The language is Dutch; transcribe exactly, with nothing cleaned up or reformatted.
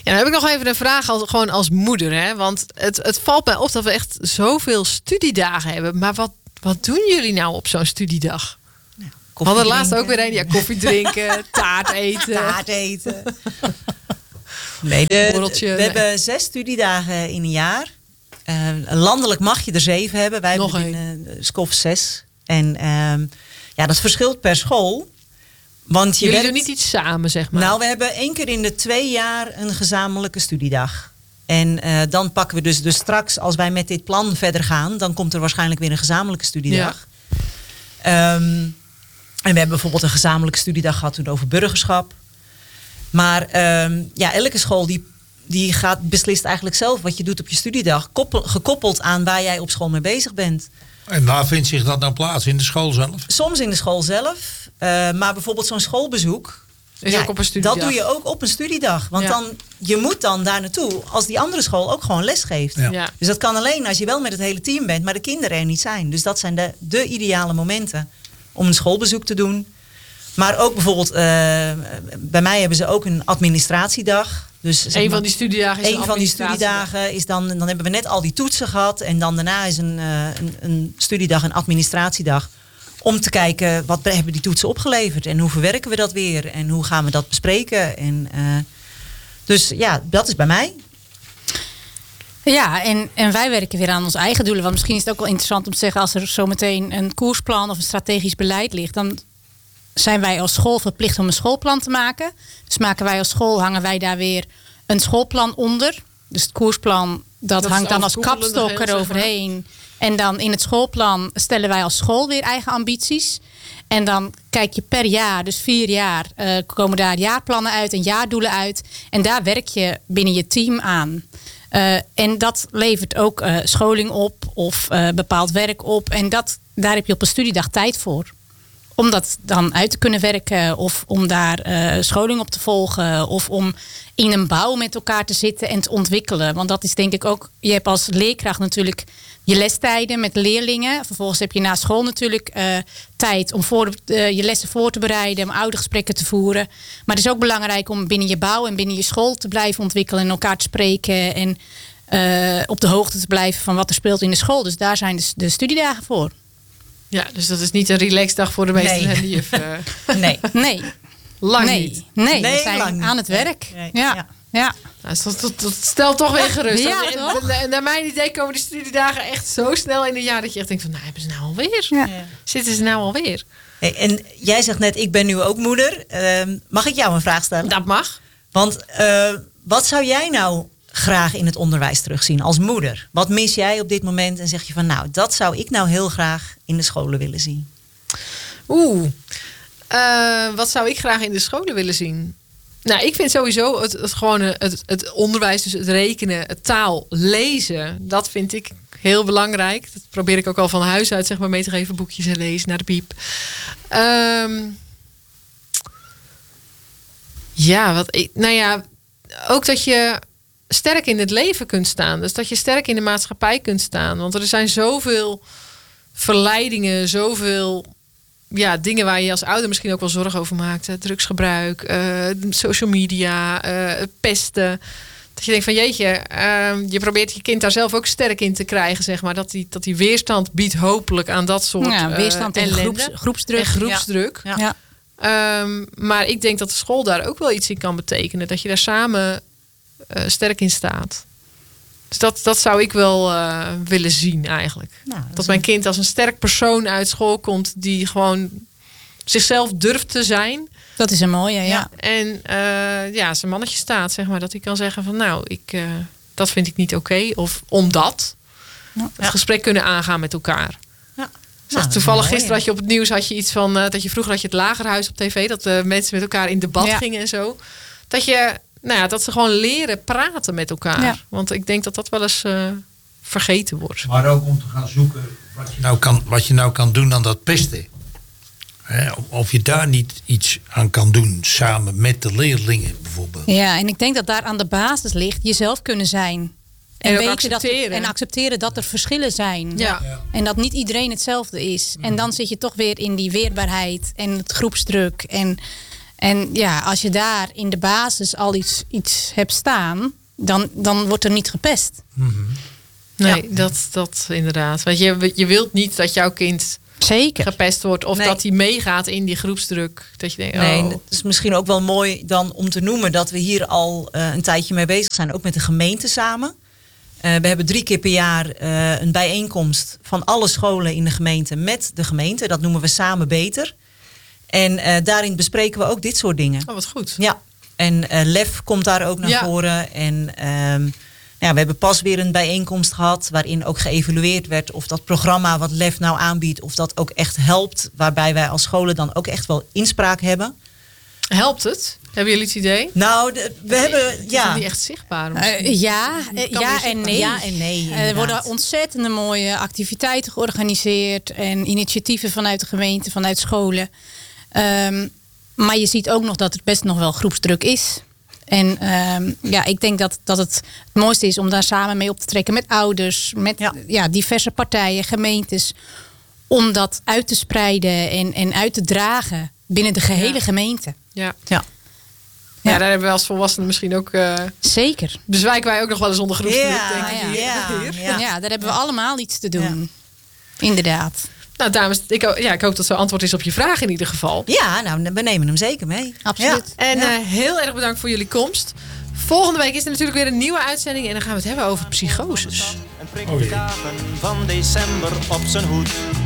Ja, dan heb ik nog even een vraag als, gewoon als moeder. Hè? Want het, het valt mij op dat we echt zoveel studiedagen hebben. Maar wat, wat doen jullie nou op zo'n studiedag? Nou, we hadden laatst ook weer een. Ja, koffie drinken, taart eten. Taart eten. Nee, de, we nee. hebben zes studiedagen in een jaar. Uh, landelijk mag je er zeven hebben. Wij nog hebben in uh, Skof zes. En uh, ja, dat verschilt per school. Want je Jullie werkt... doen niet iets samen, zeg maar? Nou, we hebben één keer in de twee jaar een gezamenlijke studiedag. En uh, dan pakken we dus, dus straks, als wij met dit plan verder gaan, dan komt er waarschijnlijk weer een gezamenlijke studiedag. Ja. Um, en we hebben bijvoorbeeld een gezamenlijke studiedag gehad toen over burgerschap. Maar um, ja, elke school die, die gaat, beslist eigenlijk zelf wat je doet op je studiedag. Koppel, gekoppeld aan waar jij op school mee bezig bent. En waar vindt zich dat nou plaats? In de school zelf? Soms in de school zelf. Uh, maar bijvoorbeeld zo'n schoolbezoek. Is ja, ook op een studiedag. Dat doe je ook op een studiedag. Want ja. dan, je moet dan daar naartoe als die andere school ook gewoon les geeft. Ja. Ja. Dus dat kan alleen als je wel met het hele team bent, maar de kinderen er niet zijn. Dus dat zijn de, de ideale momenten om een schoolbezoek te doen. Maar ook bijvoorbeeld, uh, bij mij hebben ze ook een administratiedag. Dus een van die studiedagen is een van die studiedagen is dan, dan hebben we net al die toetsen gehad. En dan daarna is een, uh, een, een studiedag, een administratiedag. Om te kijken, wat hebben die toetsen opgeleverd? En hoe verwerken we dat weer? En hoe gaan we dat bespreken? En, uh, dus ja, dat is bij mij. Ja, en, en wij werken weer aan onze eigen doelen. Want misschien is het ook wel interessant om te zeggen, als er zometeen een koersplan of een strategisch beleid ligt, dan zijn wij als school verplicht om een schoolplan te maken. Dus maken wij als school, hangen wij daar weer een schoolplan onder. Dus het koersplan, dat, dat hangt dan als kapstok eroverheen. En dan in het schoolplan stellen wij als school weer eigen ambities. En dan kijk je per jaar, dus vier jaar, uh, komen daar jaarplannen uit en jaardoelen uit. En daar werk je binnen je team aan. Uh, en dat levert ook uh, scholing op of uh, bepaald werk op. En dat, daar heb je op een studiedag tijd voor. Om dat dan uit te kunnen werken of om daar uh, scholing op te volgen. Of om in een bouw met elkaar te zitten en te ontwikkelen. Want dat is denk ik ook, je hebt als leerkracht natuurlijk je lestijden met leerlingen. Vervolgens heb je na school natuurlijk uh, tijd om voor, uh, je lessen voor te bereiden. Om oudergesprekken te voeren. Maar het is ook belangrijk om binnen je bouw en binnen je school te blijven ontwikkelen. En elkaar te spreken. En uh, op de hoogte te blijven van wat er speelt in de school. Dus daar zijn de, de studiedagen voor. Ja, dus dat is niet een relaxdag voor de meester nee. en de juf. Uh. Nee. Nee. Lang nee. niet. Nee, nee we zijn lang aan het werk. Nee. Ja. Ja. Ja. Nou, dat, dat, dat stelt toch weer gerust. Ja, en, toch? en, en naar mijn idee komen de studiedagen echt zo snel in een jaar dat je echt denkt van, nou hebben ze nou alweer? Ja. Ja. Zitten ze nou alweer? Hey, en jij zegt net, ik ben nu ook moeder. Uh, mag ik jou een vraag stellen? Dat mag. Want uh, wat zou jij nou graag in het onderwijs terugzien als moeder? Wat mis jij op dit moment en zeg je van, nou, dat zou ik nou heel graag in de scholen willen zien? Oeh, uh, wat zou ik graag in de scholen willen zien? Nou, ik vind sowieso het, het gewone het, het onderwijs, dus het rekenen, het taal, lezen, dat vind ik heel belangrijk. Dat probeer ik ook al van huis uit zeg maar mee te geven, boekjes en lezen naar de piep. Um, ja, wat ik, nou ja, ook dat je sterk in het leven kunt staan. Dus dat je sterk in de maatschappij kunt staan. Want er zijn zoveel verleidingen, zoveel ja, dingen waar je als ouder misschien ook wel zorgen over maakt. Hè? Drugsgebruik, uh, social media, uh, pesten. Dat je denkt van jeetje, uh, je probeert je kind daar zelf ook sterk in te krijgen. Zeg maar. Dat die, dat die weerstand biedt hopelijk aan dat soort ja, weerstand uh, en groeps, groepsdruk. En groepsdruk. Ja. Ja. Um, maar ik denk dat de school daar ook wel iets in kan betekenen. Dat je daar samen uh, sterk in staat. Dus dat, dat zou ik wel uh, willen zien eigenlijk. Nou, dat dat mijn een... kind als een sterk persoon uit school komt die gewoon zichzelf durft te zijn. Dat is een mooie, ja. ja. En uh, ja, zijn mannetje staat, zeg maar. Dat hij kan zeggen van nou, ik, uh, dat vind ik niet oké. Okay. Of omdat. Ja. Het gesprek kunnen aangaan met elkaar. Ja. Dus nou, toevallig gisteren had je op het nieuws had je iets van uh, dat je vroeger had je het Lagerhuis op tv. Dat uh, mensen met elkaar in debat ja. gingen en zo. Dat je Nou ja, dat ze gewoon leren praten met elkaar. Ja. Want ik denk dat dat wel eens uh, vergeten wordt. Maar ook om te gaan zoeken wat je nou kan, wat je nou kan doen aan dat pesten. He, of je daar niet iets aan kan doen samen met de leerlingen bijvoorbeeld. Ja, en ik denk dat daar aan de basis ligt jezelf kunnen zijn. En, en weten accepteren. Dat, en accepteren dat er verschillen zijn. Ja. Ja. En dat niet iedereen hetzelfde is. En dan zit je toch weer in die weerbaarheid en het groepsdruk en... En ja, als je daar in de basis al iets, iets hebt staan, dan, dan wordt er niet gepest. Mm-hmm. Nee, Ja. dat, dat inderdaad. Want je, je wilt niet dat jouw kind Zeker. gepest wordt of Nee. dat hij meegaat in die groepsdruk. Dat je denkt, Nee, oh. het is misschien ook wel mooi dan om te noemen dat we hier al uh, een tijdje mee bezig zijn. Ook met de gemeente samen. Uh, we hebben drie keer per jaar uh, een bijeenkomst van alle scholen in de gemeente met de gemeente. Dat noemen we Samen Beter. En uh, daarin bespreken we ook dit soort dingen. Oh, wat goed. Ja, en uh, Lef komt daar ook naar Ja. voren. En um, ja, we hebben pas weer een bijeenkomst gehad waarin ook geëvalueerd werd of dat programma wat Lef nou aanbiedt, of dat ook echt helpt. Waarbij wij als scholen dan ook echt wel inspraak hebben. Helpt het? Hebben jullie het idee? Nou, de, we hebben, Is het ja. niet echt zichtbaar? Uh, ja, uh, Kan weer ja en zichtbaar. nee. Ja en nee, Uh, er inderdaad. worden ontzettende mooie activiteiten georganiseerd en initiatieven vanuit de gemeente, vanuit scholen. Um, maar je ziet ook nog dat er best nog wel groepsdruk is. En um, ja, ik denk dat, dat het het mooiste is om daar samen mee op te trekken met ouders, met Ja. ja, diverse partijen, gemeentes. Om dat uit te spreiden en, en uit te dragen binnen de gehele Ja. gemeente. Ja. Ja. Ja, Ja. daar hebben we als volwassenen misschien ook... Uh, Zeker. bezwijken wij ook nog wel eens onder groepsdruk, Ja, denk ik. ja. hier. Ja, Hier. ja. Ja, daar hebben we allemaal iets te doen. Inderdaad. Nou, dames, ik, ho- ja, ik hoop dat zo antwoord is op je vraag in ieder geval. Ja, nou, we nemen hem zeker mee. Absoluut. Ja. En Ja. uh, heel erg bedankt voor jullie komst. Volgende week is er natuurlijk weer een nieuwe uitzending. En dan gaan we het hebben over psychoses. En prikt de dagen van december op zijn hoed.